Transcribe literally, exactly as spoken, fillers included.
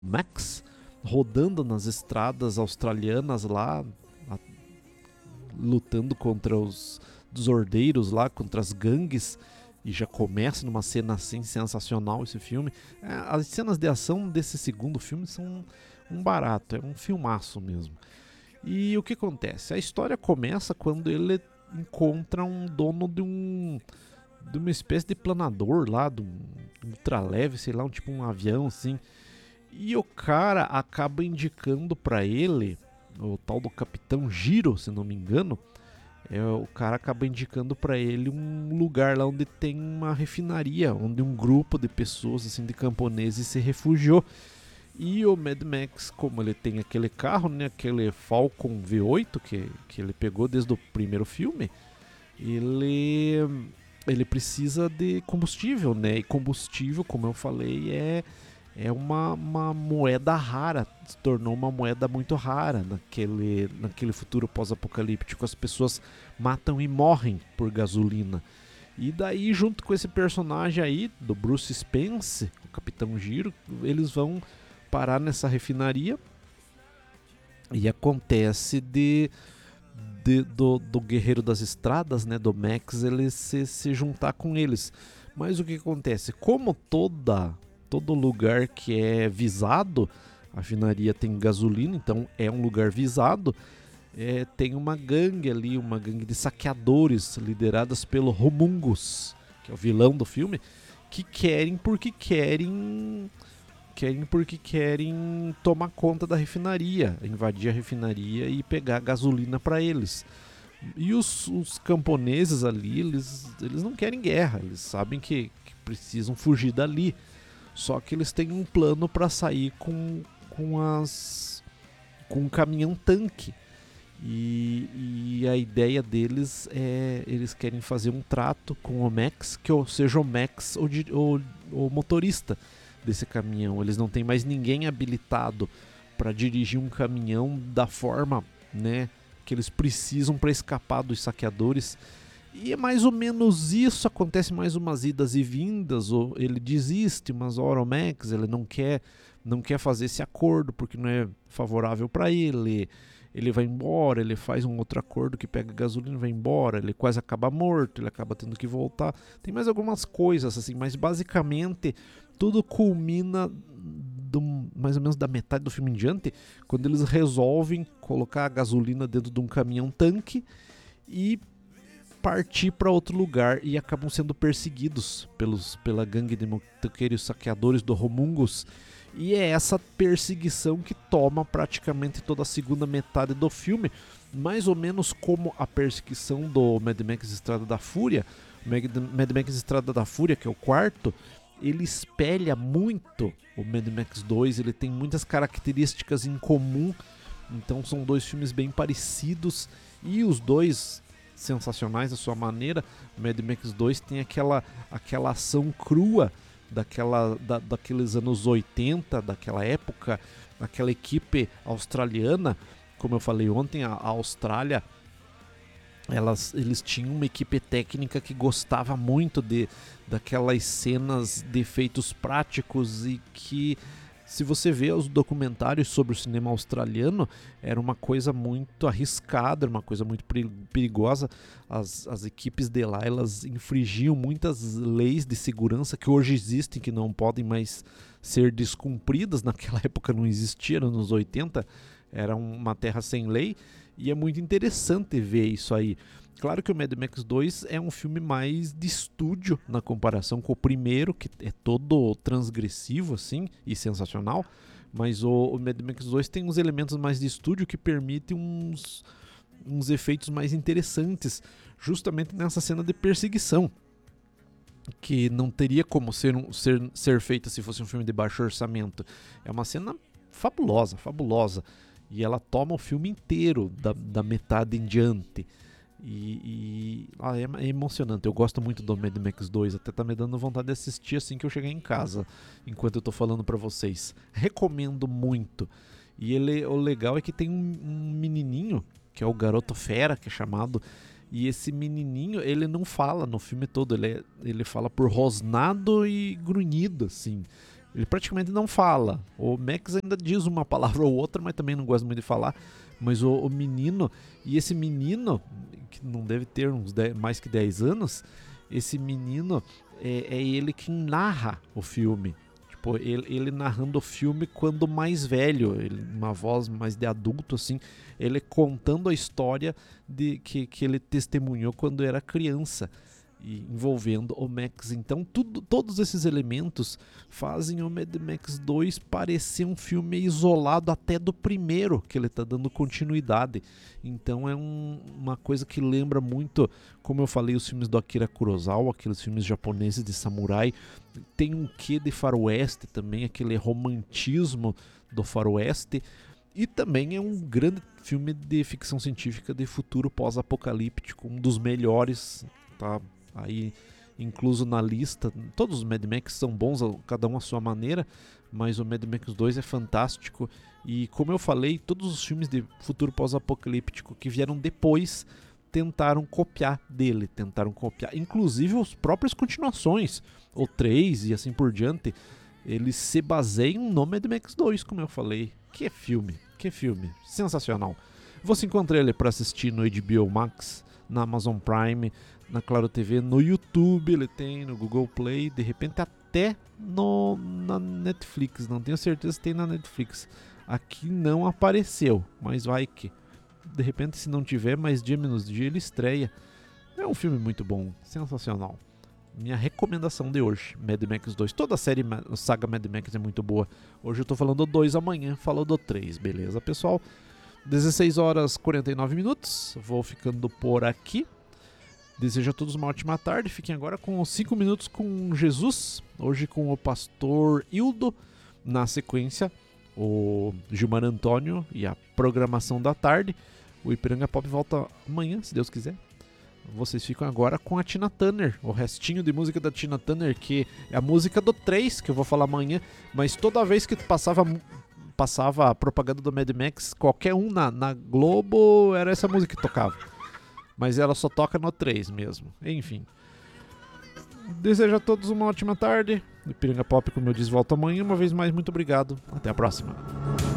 Max rodando nas estradas australianas lá, a, lutando contra os desordeiros lá, contra as gangues, e já começa numa cena assim sensacional esse filme. É, as cenas de ação desse segundo filme são um barato, é um filmaço mesmo. E o que acontece? A história começa quando ele encontra um dono de um de uma espécie de planador lá, de um ultraleve, sei lá, um tipo um avião assim. E o cara acaba indicando para ele, o tal do Capitão Giro, se não me engano, é, o cara acaba indicando para ele um lugar lá onde tem uma refinaria, onde um grupo de pessoas, assim, de camponeses se refugiou. E o Mad Max, como ele tem aquele carro, né, aquele Falcon V oito que, que ele pegou desde o primeiro filme, ele, ele precisa de combustível, né? E combustível, como eu falei, é, é uma, uma moeda rara, se tornou uma moeda muito rara naquele, naquele futuro pós-apocalíptico. As pessoas matam e morrem por gasolina. E daí, junto com esse personagem aí, do Bruce Spence, o Capitão Giro, eles vão parar nessa refinaria e acontece de, de do, do Guerreiro das Estradas, né, do Max, ele se, se juntar com eles. Mas o que acontece? Como toda, todo lugar que é visado, a refinaria tem gasolina, então é um lugar visado, é, tem uma gangue ali, uma gangue de saqueadores lideradas pelo Homungus, que é o vilão do filme, que querem porque querem querem porque querem tomar conta da refinaria, invadir a refinaria e pegar gasolina para eles. E os, os camponeses ali, eles, eles não querem guerra, eles sabem que, que precisam fugir dali. Só que eles têm um plano para sair com, com, as, com um caminhão tanque. E, e a ideia deles é, eles querem fazer um trato com o Max, que seja o Max o, o, o motorista desse caminhão. Eles não têm mais ninguém habilitado para dirigir um caminhão da forma, né, que eles precisam para escapar dos saqueadores. E é mais ou menos isso, acontece mais umas idas e vindas, ou ele desiste, mas ora o Max, ele não quer, não quer fazer esse acordo porque não é favorável para ele. Ele vai embora, ele faz um outro acordo que pega gasolina e vai embora, ele quase acaba morto, ele acaba tendo que voltar. Tem mais algumas coisas assim, mas basicamente tudo culmina do, mais ou menos da metade do filme em diante, quando eles resolvem colocar a gasolina dentro de um caminhão-tanque e partir para outro lugar, e acabam sendo perseguidos pelos, pela gangue de motoqueiros saqueadores do Homungus. E é essa perseguição que toma praticamente toda a segunda metade do filme, mais ou menos como a perseguição do Mad Max Estrada da Fúria. Mad Max Estrada da Fúria, que é o quarto, ele espelha muito o Mad Max dois, ele tem muitas características em comum, então são dois filmes bem parecidos, e os dois sensacionais à sua maneira. O Mad Max dois tem aquela, aquela ação crua daquela, da, daqueles anos oitenta, daquela época, aquela equipe australiana. Como eu falei ontem, a, a Austrália, elas, eles tinham uma equipe técnica que gostava muito de, daquelas cenas de efeitos práticos, e que, se você vê os documentários sobre o cinema australiano, era uma coisa muito arriscada, uma coisa muito perigosa. As, as equipes de lá, elas infringiam muitas leis de segurança que hoje existem, que não podem mais ser descumpridas. Naquela época não existia, nos anos oitenta, era uma terra sem lei, e é muito interessante ver isso aí. Claro que o Mad Max dois é um filme mais de estúdio na comparação com o primeiro, que é todo transgressivo assim e sensacional, mas o, o Mad Max dois tem uns elementos mais de estúdio que permitem uns, uns efeitos mais interessantes, justamente nessa cena de perseguição, que não teria como ser, um, ser, ser feita se fosse um filme de baixo orçamento. É uma cena fabulosa, fabulosa, e ela toma o filme inteiro, da, da metade em diante. E, e ah, é, é emocionante. Eu gosto muito do Mad Max dois, até tá me dando vontade de assistir assim que eu chegar em casa, enquanto eu tô falando pra vocês. Recomendo muito. E ele, o legal é que tem um, um menininho, que é o Garoto Fera, que é chamado, e esse menininho, ele não fala no filme todo, ele, é, ele fala por rosnado e grunhido, assim. Ele praticamente não fala. O Max ainda diz uma palavra ou outra, mas também não gosta muito de falar. Mas o, o menino, e esse menino, que não deve ter uns dez, mais que dez anos, esse menino é, é ele que narra o filme. Tipo, ele, ele narrando o filme quando mais velho, ele, uma voz mais de adulto, assim, ele contando a história de, que, que ele testemunhou quando era criança. E envolvendo o Max. Então tudo, todos esses elementos fazem o Mad Max dois parecer um filme isolado até do primeiro, que ele está dando continuidade. Então é um, uma coisa que lembra muito, como eu falei, os filmes do Akira Kurosawa, aqueles filmes japoneses de samurai. Tem um quê de faroeste também, aquele romantismo do faroeste. E também é um grande filme de ficção científica de futuro pós-apocalíptico, um dos melhores, tá aí incluso na lista. Todos os Mad Max são bons, cada um à sua maneira, mas o Mad Max dois é fantástico. E como eu falei, todos os filmes de futuro pós-apocalíptico que vieram depois tentaram copiar dele, tentaram copiar, inclusive as próprias continuações, o três e assim por diante, eles se baseiam no Mad Max dois, como eu falei. Que filme, que filme, sensacional. Você encontra ele para assistir no H B O Max, na Amazon Prime, na Claro T V, no YouTube ele tem, no Google Play, de repente até no, na Netflix, não tenho certeza se tem na Netflix. Aqui não apareceu, mas vai que. De repente, se não tiver, mais dia menos dia ele estreia. É um filme muito bom, sensacional. Minha recomendação de hoje, Mad Max dois. Toda a série, a saga Mad Max é muito boa. Hoje eu tô falando do dois, amanhã falo do três, beleza, pessoal? dezesseis horas e quarenta e nove minutos, vou ficando por aqui. Desejo a todos uma ótima tarde. Fiquem agora com cinco minutos com Jesus. Hoje com o pastor Hildo. Na sequência, o Gilmar Antônio e a programação da tarde. O Ipiranga Pop volta amanhã, se Deus quiser. Vocês ficam agora com a Tina Turner. O restinho de música da Tina Turner, que é a música do três, que eu vou falar amanhã. Mas toda vez que passava, passava a propaganda do Mad Max, qualquer um na, na Globo, era essa música que tocava. Mas ela só toca no três mesmo. Enfim. Desejo a todos uma ótima tarde. O Ipiranga Pop, como eu disse, volta amanhã. Uma vez mais, muito obrigado. Até a próxima.